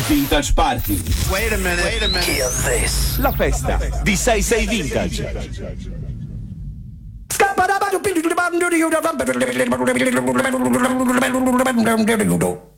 Vintage Party. Wait a minute. Hear this. La festa di 66 Vintage. Scappa